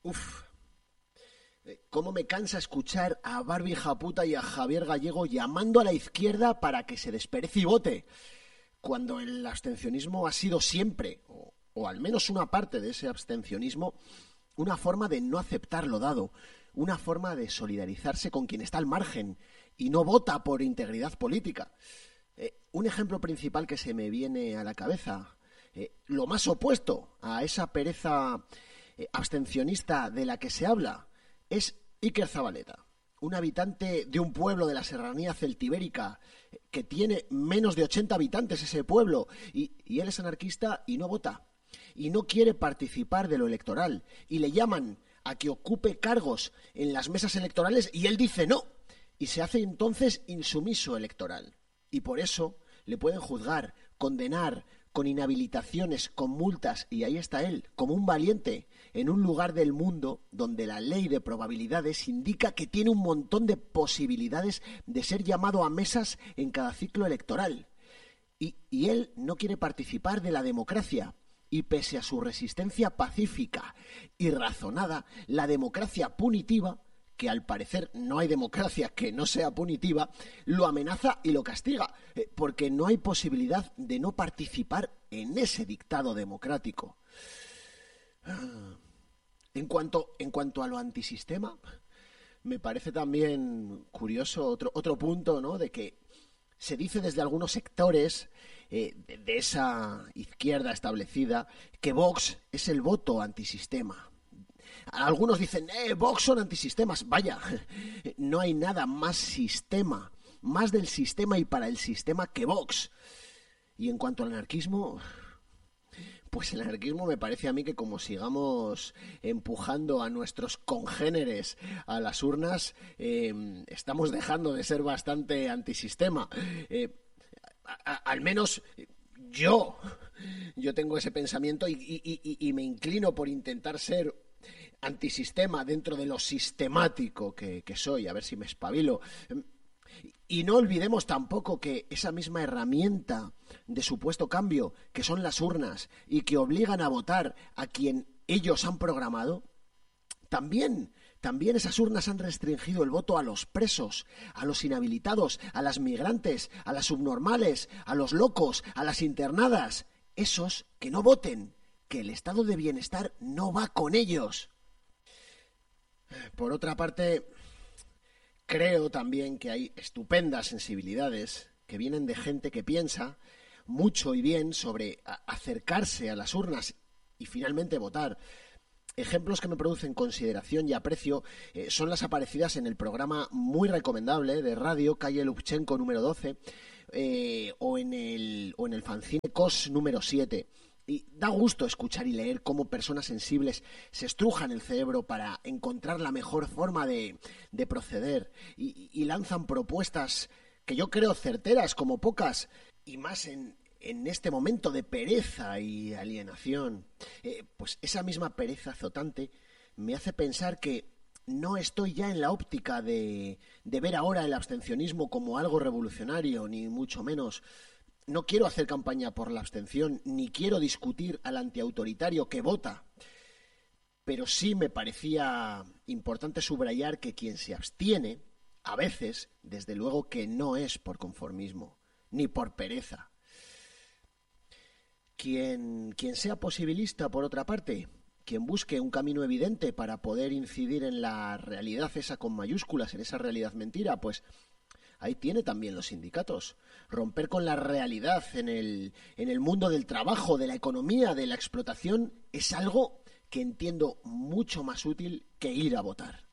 Uf, cómo me cansa escuchar a Barbie Japuta y a Javier Gallego llamando a la izquierda para que se desperece y vote, cuando el abstencionismo ha sido siempre, o al menos una parte de ese abstencionismo, una forma de no aceptar lo dado, una forma de solidarizarse con quien está al margen y no vota por integridad política. Un ejemplo principal que se me viene a la cabeza, lo más opuesto a esa pereza abstencionista de la que se habla, es Iker Zabaleta, un habitante de un pueblo de la serranía celtibérica que tiene menos de 80 habitantes ese pueblo, y él es anarquista y no vota y no quiere participar de lo electoral, y le llaman a que ocupe cargos en las mesas electorales y él dice no, y se hace entonces insumiso electoral, y por eso le pueden juzgar, condenar, con inhabilitaciones, con multas, y ahí está él, como un valiente, en un lugar del mundo donde la ley de probabilidades indica que tiene un montón de posibilidades de ser llamado a mesas en cada ciclo electoral. Y él no quiere participar de la democracia. Y pese a su resistencia pacífica y razonada, la democracia punitiva, que al parecer no hay democracia que no sea punitiva, lo amenaza y lo castiga, porque no hay posibilidad de no participar en ese dictado democrático. En cuanto a lo antisistema, me parece también curioso otro punto, ¿no? De que se dice desde algunos sectores de esa izquierda establecida que Vox es el voto antisistema. Algunos dicen, Vox son antisistemas. Vaya, no hay nada más sistema, más del sistema y para el sistema que Vox. Y en cuanto al anarquismo, pues el anarquismo me parece a mí que como sigamos empujando a nuestros congéneres a las urnas, estamos dejando de ser bastante antisistema. Al menos yo, yo tengo ese pensamiento y me inclino por intentar ser antisistema dentro de lo sistemático que soy, a ver si me espabilo. Y no olvidemos tampoco que esa misma herramienta de supuesto cambio, que son las urnas, y que obligan a votar a quien ellos han programado, también esas urnas han restringido el voto a los presos, a los inhabilitados, a las migrantes, a las subnormales, a los locos, a las internadas. Esos que no voten, que el estado de bienestar no va con ellos. Por otra parte, creo también que hay estupendas sensibilidades que vienen de gente que piensa mucho y bien sobre acercarse a las urnas y finalmente votar. Ejemplos que me producen consideración y aprecio son las aparecidas en el programa muy recomendable de radio Calle Lubchenco número 12 o en el fanzine COS número 7. Y da gusto escuchar y leer cómo personas sensibles se estrujan el cerebro para encontrar la mejor forma de proceder y lanzan propuestas que yo creo certeras como pocas, y más en este momento de pereza y alienación. Pues esa misma pereza azotante me hace pensar que no estoy ya en la óptica de ver ahora el abstencionismo como algo revolucionario, ni mucho menos. No quiero hacer campaña por la abstención, ni quiero discutir al antiautoritario que vota. Pero sí me parecía importante subrayar que quien se abstiene, a veces, desde luego que no es por conformismo, ni por pereza. Quien sea posibilista, por otra parte, quien busque un camino evidente para poder incidir en la realidad esa con mayúsculas, en esa realidad mentira, pues ahí tiene también los sindicatos. Romper con la realidad en el mundo del trabajo, de la economía, de la explotación, es algo que entiendo mucho más útil que ir a votar.